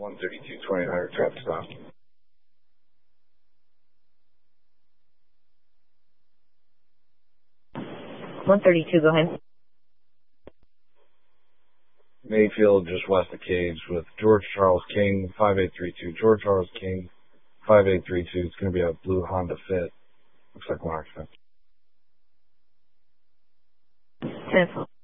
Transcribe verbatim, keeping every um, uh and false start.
one thirty-two twenty hundred traffic stop. one thirty-two, go ahead. Mayfield, just west of Cage with George Charles King, five eight three two. George Charles King, five eight three two. It's going to be a blue Honda Fit. Looks like one occupant. ten